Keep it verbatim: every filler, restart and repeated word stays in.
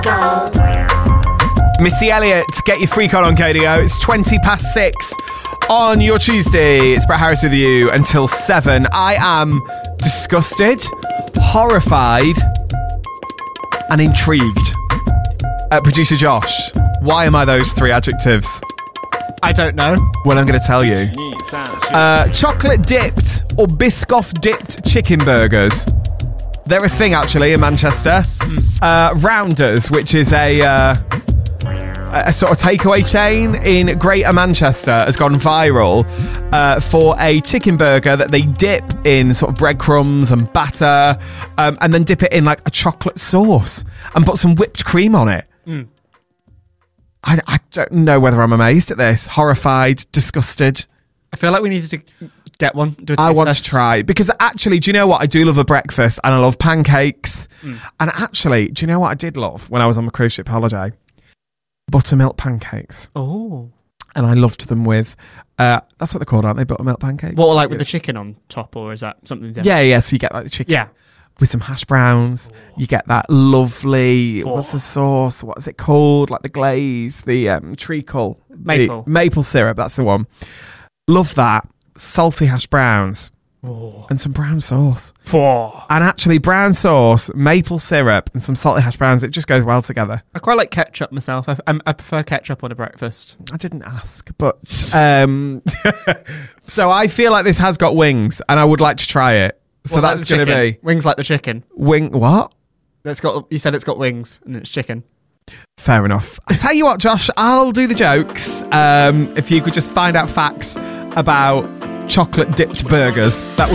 Missy Elliott, get your freak on on K D O. It's twenty past six on your Tuesday. It's Brett Harris with you until seven. I am disgusted, horrified, and intrigued. Uh, Producer Josh, why am I those three adjectives? I don't know. Well, I'm going to tell you. Uh, chocolate dipped or Biscoff dipped chicken burgers. They're a thing actually in Manchester. Mm. Uh, Rounders, which is a uh, a sort of takeaway chain in Greater Manchester, has gone viral uh, for a chicken burger that they dip in sort of breadcrumbs and batter, um, and then dip it in like a chocolate sauce and put some whipped cream on it. Mm. I, I don't know whether I'm amazed at this, horrified, disgusted. I feel like we needed to get one. Do a I want test. to try, because actually, do you know what? I do love a breakfast and I love pancakes. Mm. And actually, do you know what I did love when I was on my cruise ship holiday? Buttermilk pancakes. Oh. And I loved them with, uh, that's what they're called, aren't they? Buttermilk pancakes? What, like with the chicken on top, or is that something different? Yeah, yeah, so you get like the chicken. Yeah. With some hash browns. Oh. You get that lovely, oh. what's the sauce? What is it called? Like the glaze, the um, treacle. Maple. The maple syrup, that's the one. Love that. Salty hash browns. Oh. And some brown sauce. Oh. And actually, brown sauce, maple syrup, and some salty hash browns, it just goes well together. I quite like ketchup myself. I, I, I prefer ketchup on a breakfast. I didn't ask, but... Um, so I feel like this has got wings, and I would like to try it. So what, that's like going to be... Wings like the chicken. Wing... What? It's got. You said it's got wings, and it's chicken. Fair enough. I tell you what, Josh, I'll do the jokes. Um, if you could just find out facts about chocolate-dipped burgers, that would